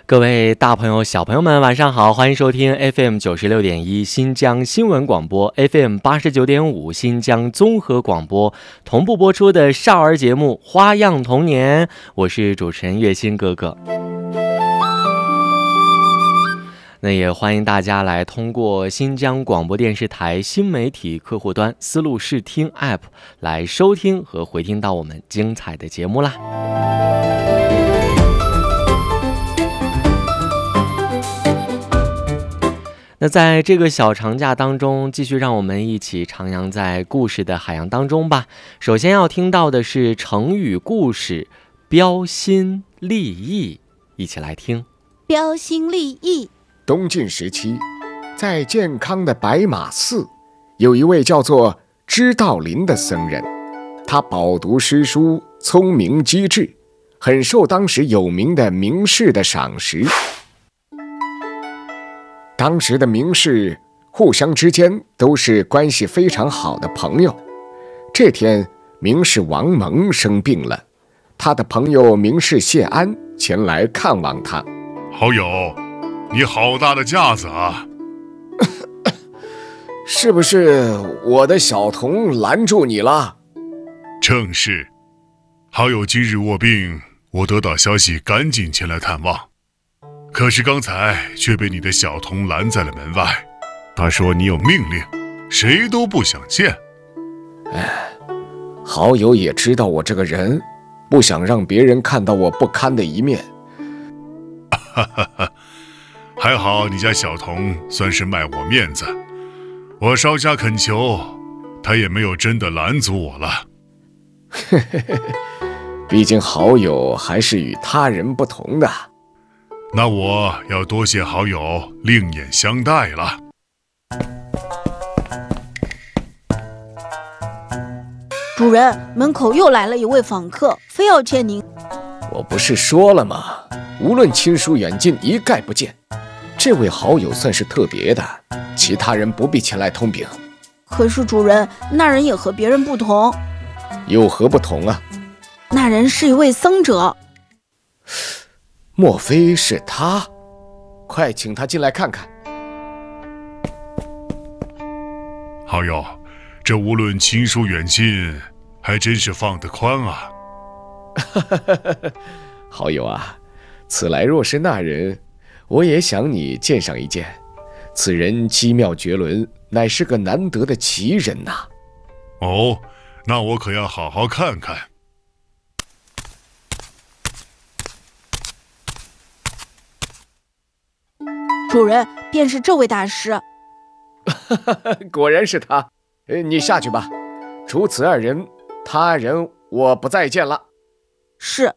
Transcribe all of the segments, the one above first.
各位大朋友小朋友们晚上好，欢迎收听 FM96.1 新疆新闻广播， FM89.5 新疆综合广播同步播出的少儿节目花样童年，我是主持人月心哥哥。那也欢迎大家来通过新疆广播电视台新媒体客户端思路视听 App 来收听和回听到我们精彩的节目啦。那在这个小长假当中，继续让我们一起徜徉在故事的海洋当中吧。首先要听到的是成语故事标新立异，一起来听。 标新立异。 东晋时期，在健康的白马寺，有一位叫做知道林的僧人，他饱读诗书，聪明机智，很受当时有名的名士的赏识。当时的名士互相之间都是关系非常好的朋友。这天，名士王蒙生病了，他的朋友名士谢安前来看望他。 好友，你好大的架子啊！ 是不是我的小童拦住你了？ 正是。好友今日卧病，我得到消息赶紧前来探望，可是刚才却被你的小童拦在了门外。他说你有命令，谁都不想见。 好友也知道我这个人，不想让别人看到我不堪的一面。 还好你家小童算是卖我面子，我稍加恳求，他也没有真的拦阻我了。 毕竟好友还是与他人不同的。 那我要多谢好友另眼相待了。 主人，门口又来了一位访客，非要见您。 我不是说了吗？无论亲疏远近，一概不见。这位好友算是特别的，其他人不必前来通禀。 可是主人，那人也和别人不同。 有何不同啊？ 那人是一位僧者。 莫非是他？快请他进来看看。 好友，这无论亲疏远近，还真是放得宽啊。 好友啊，此来若是那人，我也想你见上一见。此人机妙绝伦，乃是个难得的奇人呐。 哦，那我可要好好看看。 主人，便是这位大师。 果然是他。你下去吧，除此二人，他人我不再见了。 是。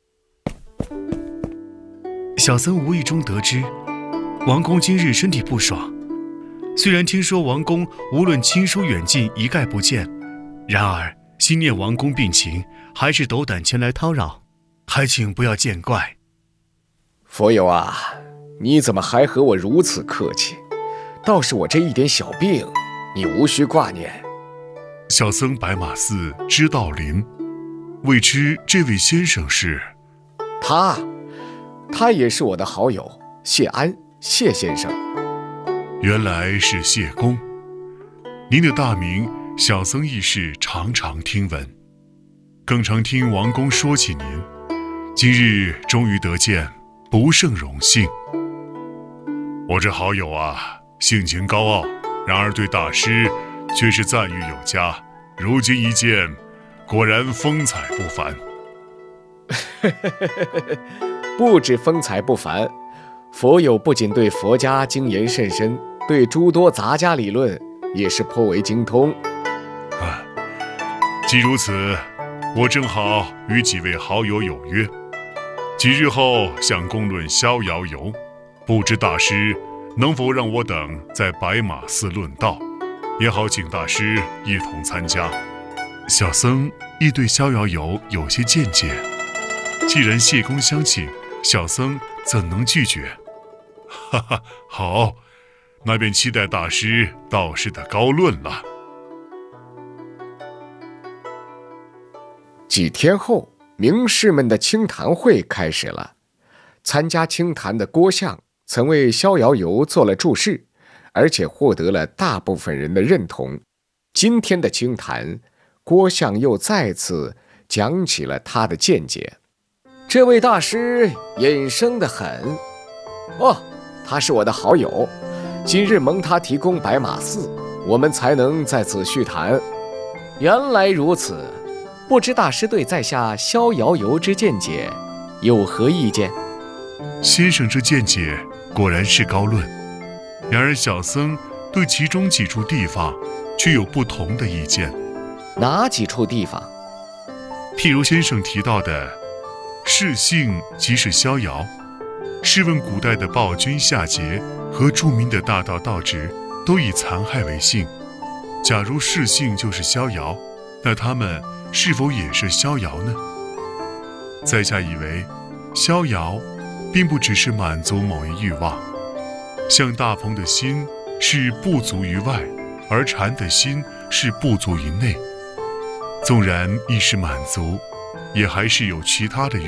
小僧无意中得知，王公今日身体不爽。虽然听说王公无论亲疏远近一概不见，然而心念王公病情，还是斗胆前来叨扰，还请不要见怪。 佛友啊，你怎么还和我如此客气？倒是我这一点小病，你无需挂念。 小僧白马寺知道林，未知这位先生是？ 他也是我的好友谢安，谢先生。 原来是谢公。您的大名小僧亦是常常听闻，更常听王公说起您，今日终于得见，不胜荣幸。我这好友啊，性情高傲，然而对大师却是赞誉有加，如今一见，果然风采不凡。 不止风采不凡，佛友不仅对佛家精研甚深，对诸多杂家理论也是颇为精通。 既如此，我正好与几位好友有约，几日后想共论逍遥游，不知大师能否让我等在白马寺论道，也好请大师一同参加。小僧亦对逍遥游有些见解，既然谢公相请，小僧怎能拒绝？哈哈，好，那便期待大师道士的高论了。 几天后，名士们的清谈会开始了。 参加清谈的郭象曾为逍遥游做了注释，而且获得了大部分人的认同。今天的清谈，郭象又再次讲起了他的见解。这位大师隐生得很，他是我的好友，今日蒙他提供白马寺，我们才能在此叙谈。原来如此，不知大师对在下逍遥游之见解有何意见？ 先生这见解果然是高论，然而小僧对其中几处地方却有不同的意见。 哪几处地方？ 譬如先生提到的士姓即是逍遥，试问古代的暴君夏桀和著名的大盗道直都以残害为姓，假如士姓就是逍遥，那他们是否也是逍遥呢？在下以为逍遥并不只是满足某一欲望，像大鹏的心是不足于外，而禅的心是不足于内。纵然一时满足，也还是有其他的欲